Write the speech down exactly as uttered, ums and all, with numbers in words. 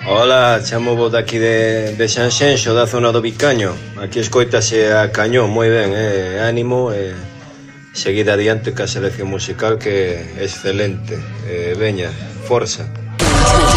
Hola, chamo vos daqui de, de Sanxenxo, da zona do Vicaño. Aquí escoitase a cañón, moi ben, eh, ánimo, eh, seguid adiante ca selección musical que é excelente. Eh, veña, forza.